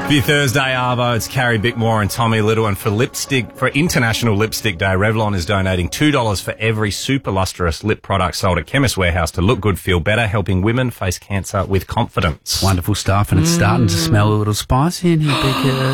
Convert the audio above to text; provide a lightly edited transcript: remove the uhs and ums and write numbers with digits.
Happy Thursday, Arvo. It's Carrie Bickmore and Tommy Little. And for International Lipstick Day, Revlon is donating $2 for every super lustrous lip product sold at Chemist Warehouse to look good, feel better, helping women face cancer with confidence. Wonderful stuff, and it's starting to smell a little spicy in here, Becca.